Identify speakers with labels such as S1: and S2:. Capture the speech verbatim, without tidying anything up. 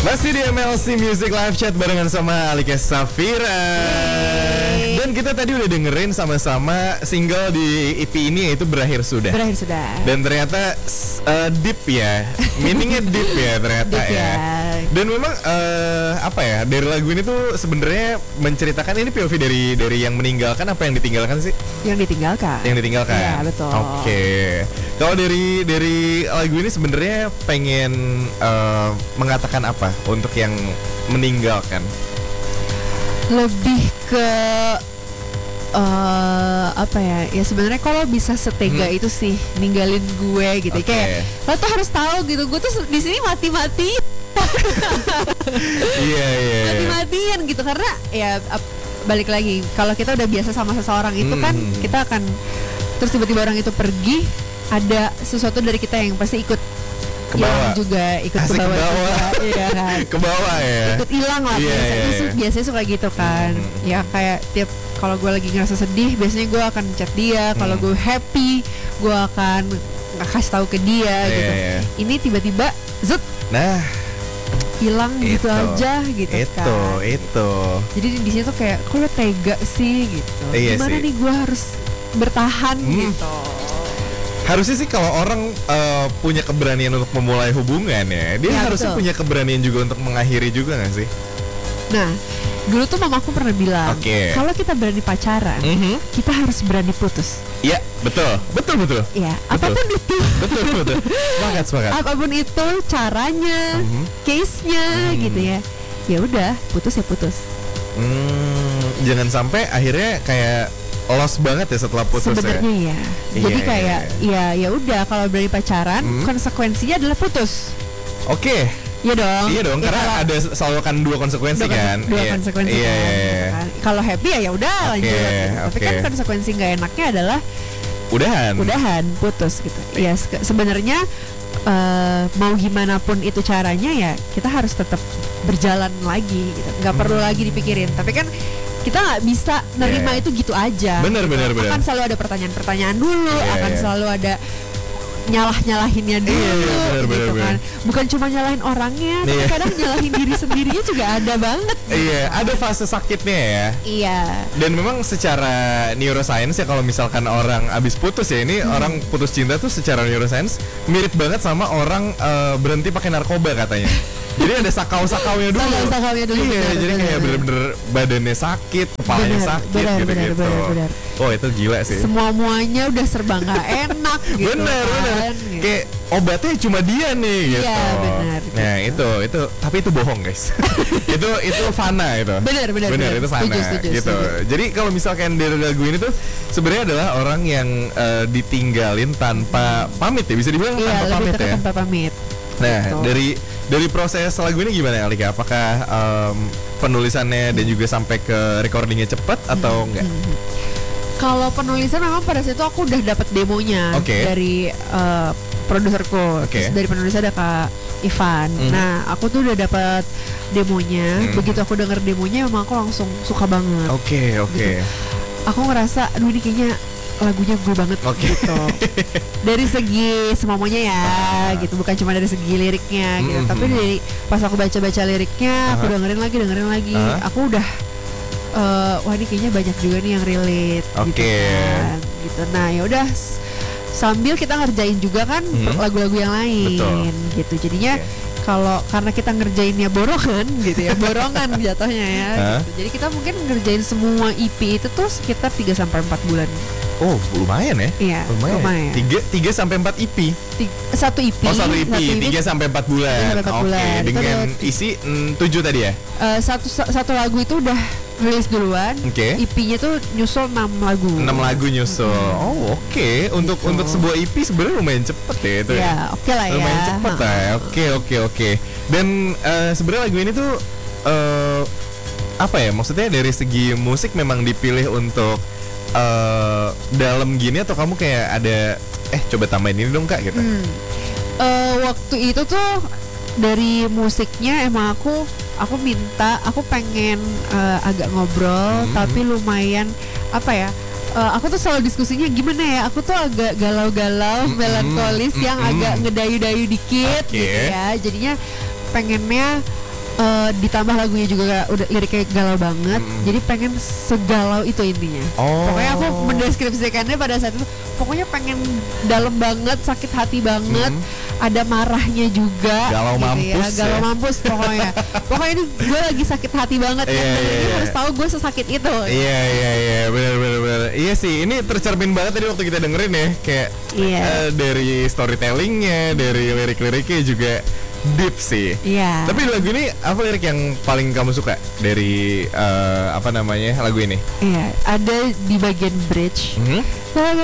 S1: Masih di M L C Music Live Chat barengan sama Alika Safira.
S2: Yeay.
S1: Dan kita tadi udah dengerin sama-sama single di E P ini, yaitu Berakhir Sudah.
S2: Berakhir Sudah.
S1: Dan ternyata uh, deep ya, meaningnya deep ya ternyata
S2: Deep
S1: ya.
S2: ya.
S1: Dan memang uh, apa ya, dari lagu ini tuh sebenarnya menceritakan ini P O V dari dari yang meninggalkan apa yang ditinggalkan sih?
S2: Yang ditinggalkan.
S1: Yang ditinggalkan.
S2: Iya, betul.
S1: Oke. Kalau dari dari lagu ini sebenarnya pengen uh, mengatakan apa untuk yang meninggalkan?
S2: Lebih ke uh, apa ya? Ya sebenarnya kalau bisa setega
S1: Hmm.
S2: itu sih ninggalin gue gitu.
S1: Oke.
S2: Kayak lo tuh harus tahu gitu. Gue tuh di sini mati-mati.
S1: Iya iya.
S2: Mati-matian gitu karena ya ap- balik lagi kalau kita udah biasa sama seseorang itu kan
S1: Hmm.
S2: kita akan terus tiba-tiba orang itu pergi, ada sesuatu dari kita yang pasti ikut
S1: Ke bawah.
S2: hilang juga, ikut
S1: Asik
S2: ke bawah
S1: ke bawah.
S2: juga, iya kan.
S1: Ke bawah ya.
S2: Ikut hilang lah
S1: Iya,
S2: biasanya,
S1: iya, iya.
S2: biasanya suka gitu kan.
S1: Hmm.
S2: Ya kayak tiap kalau gue lagi ngerasa sedih, biasanya gue akan chat dia. Kalau
S1: Hmm.
S2: gue happy, gue akan kasih tahu ke dia
S1: Iya,
S2: gitu.
S1: iya.
S2: Ini tiba-tiba zut
S1: Nah,
S2: hilang gitu
S1: itu.
S2: aja gitu
S1: itu
S2: kan.
S1: itu.
S2: Jadi di sini tuh kayak kok lo tega sih gitu.
S1: Iya
S2: Gimana
S1: sih.
S2: nih gue harus bertahan
S1: Hmm.
S2: gitu.
S1: Harusnya sih kalau orang uh, punya keberanian untuk memulai hubungan ya, dia
S2: Ya,
S1: harusnya
S2: betul.
S1: punya keberanian juga untuk mengakhiri juga nggak sih?
S2: Nah, dulu tuh mamaku pernah bilang,
S1: Oke.
S2: kalau kita berani pacaran,
S1: Mhm.
S2: kita harus berani putus.
S1: Iya, betul, betul betul.
S2: Ya,
S1: Betul.
S2: apapun itu.
S1: Betul betul. Semangat semangat.
S2: Apapun itu caranya,
S1: Mhm.
S2: case-nya
S1: Mhm.
S2: gitu ya. Ya udah, putus ya putus.
S1: Hmm, jangan sampai akhirnya kayak lost banget ya setelah putus
S2: Sebenarnya
S1: ya.
S2: ya.
S1: Iya,
S2: Jadi
S1: iya,
S2: kayak ya ya udah kalau berani pacaran,
S1: Mhm.
S2: konsekuensinya adalah putus.
S1: Oke.
S2: Iya dong.
S1: Iya dong,
S2: Ya,
S1: karena
S2: kalau-
S1: ada selalu kan dua konsekuensi
S2: dua,
S1: kan.
S2: dua
S1: Iya.
S2: konsekuensi
S1: Iya,
S2: kan,
S1: iya,
S2: gitu
S1: iya.
S2: kan. Kalau happy ya ya udah
S1: Oke,
S2: lanjut gitu. Tapi
S1: oke.
S2: kan konsekuensi nggak enaknya adalah
S1: Udahan.
S2: udahan, putus gitu. Ya se- sebenarnya eh, mau gimana pun itu caranya ya kita harus tetap berjalan lagi gitu. Nggak
S1: Hmm.
S2: perlu lagi dipikirin. Tapi kan kita nggak bisa nerima
S1: Yeah.
S2: itu gitu aja.
S1: Bener,
S2: gitu.
S1: bener, bener.
S2: Akan selalu ada pertanyaan-pertanyaan dulu,
S1: Yeah,
S2: akan
S1: yeah.
S2: selalu ada nyalah-nyalahinnya dulu
S1: Iya, iya, bener,
S2: gitu
S1: bener,
S2: kan.
S1: bener.
S2: Bukan cuma nyalahin orangnya, tapi
S1: Iya.
S2: kadang nyalahin diri sendirinya juga ada banget.
S1: Iya, ada fase sakitnya ya.
S2: Iya.
S1: Dan memang secara neuroscience ya, kalau misalkan orang abis putus ya, ini
S2: Hmm.
S1: orang putus cinta tuh secara neuroscience mirip banget sama orang eh, berhenti pakai narkoba katanya. Jadi ada sakau-sakaunya dulu.
S2: Sakau-sakaunya dulu,
S1: Iya,
S2: benar,
S1: jadi
S2: benar,
S1: kayak
S2: benar.
S1: bener-bener badannya sakit, kepalanya
S2: Benar,
S1: sakit
S2: benar,
S1: gitu-gitu.
S2: benar, benar, benar.
S1: Oh, itu gila sih.
S2: Semua muanya udah serba nggak enak gitu.
S1: Bener,
S2: kan,
S1: bener.
S2: gitu.
S1: Kayak obatnya cuma dia nih gitu.
S2: Iya, benar,
S1: Nah,
S2: gitu.
S1: itu itu tapi itu bohong, guys. itu itu fana itu.
S2: Benar, benar,
S1: Benar,
S2: benar.
S1: itu fana
S2: Setuju, setuju,
S1: gitu.
S2: setuju.
S1: Jadi kalau misalkan dari lagu ini tuh sebenarnya adalah orang yang eh, ditinggalin tanpa pamit ya, bisa dibilang
S2: Iya,
S1: tanpa
S2: lebih
S1: pamit
S2: tekan
S1: ya.
S2: tanpa pamit.
S1: Nah,
S2: Betul.
S1: dari dari proses lagu ini gimana Alika? Apakah em, penulisannya dan juga sampai ke recordingnya cepat atau enggak?
S2: Hmm. Kalau penulisan memang pada saat itu aku udah dapat demonya
S1: Oke.
S2: dari eh, produserku.
S1: Oke.
S2: Terus dari penulis ada Kak Ivan.
S1: Mhm.
S2: Nah, aku tuh udah dapat demonya.
S1: Mhm.
S2: Begitu aku denger demonya, memang aku langsung suka banget.
S1: Oke, oke.
S2: Aku ngerasa, aduh ini kayaknya lagunya gue banget
S1: Oke.
S2: gitu. Dari segi semuanya ya, gitu. Bukan cuma dari segi liriknya gitu.
S1: Mhm.
S2: Tapi dari pas aku baca-baca liriknya, aku
S1: Aha.
S2: dengerin lagi, dengerin lagi.
S1: Aha.
S2: Aku udah eh, wah ini kayaknya banyak juga nih yang relate gitu
S1: Oke.
S2: kan. Gitu. Nah, ya udah s- sambil kita ngerjain juga kan
S1: Mhm.
S2: lagu-lagu yang lain
S1: Betul.
S2: gitu. Jadinya
S1: Oke.
S2: kalau karena kita ngerjainnya borongan gitu ya, borongan jatuhnya ya.
S1: Hah?
S2: Gitu. Jadi kita mungkin ngerjain semua E P itu tuh sekitar tiga sampai empat bulan.
S1: Oh, lumayan ya.
S2: Iya,
S1: Lumayan.
S2: lumayan.
S1: Tiga, tiga sampai empat E P.
S2: Ti- satu E P.
S1: Oh, satu E P, tiga sampai empat bulan.
S2: tiga sampai empat
S1: Oke,
S2: bulan. Itu
S1: dengan
S2: ada-
S1: isi mm, tujuh tadi ya.
S2: eh, satu satu lagu itu udah rilis duluan.
S1: Oke.
S2: E P-nya tuh nyusul enam lagu.
S1: Enam lagu nyusul. Oh, oke. Untuk
S2: Gitu.
S1: untuk sebuah E P sebenarnya lumayan cepet ya itu.
S2: Ya, oke lah ya.
S1: Lumayan cepet lah. ya. Oke, oke, oke. Dan eh, sebenarnya lagu ini tuh eh, apa ya? Maksudnya dari segi musik memang dipilih untuk eh, dalam gini atau kamu kayak ada eh coba tambahin ini dong Kak gitu.
S2: Hmm. Eh, waktu itu tuh dari musiknya emang aku aku minta aku pengen eh, agak ngobrol
S1: Hmm.
S2: tapi lumayan apa ya eh, aku tuh selalu diskusinya gimana ya aku tuh agak galau-galau
S1: Hmm,
S2: melankolis
S1: hmm,
S2: yang
S1: hmm.
S2: agak ngedayu-dayu dikit
S1: Oke.
S2: gitu ya jadinya pengennya Uh, ditambah lagunya juga udah liriknya galau banget,
S1: Mm.
S2: jadi pengen segalau itu intinya.
S1: Oh.
S2: Pokoknya aku mendeskripsikannya pada saat itu, pokoknya pengen dalam banget, sakit hati banget,
S1: Mm.
S2: ada marahnya juga.
S1: Galau
S2: gitu
S1: mampus
S2: ya. Galau
S1: ya.
S2: mampus pokoknya. Pokoknya ini gue lagi sakit hati banget.
S1: Iya,
S2: Dan
S1: iya,
S2: ini
S1: iya.
S2: harus tahu gue sesakit itu.
S1: Iya iya iya benar benar benar. Iya sih, ini tercermin banget tadi waktu kita dengerin ya, kayak
S2: Iya.
S1: eh, dari storytellingnya, dari lirik-liriknya juga deep sih.
S2: Iya.
S1: Tapi lagu ini apa lirik yang paling kamu suka dari eh, apa namanya lagu ini?
S2: Iya, ada di bagian bridge.
S1: Hmm?
S2: Like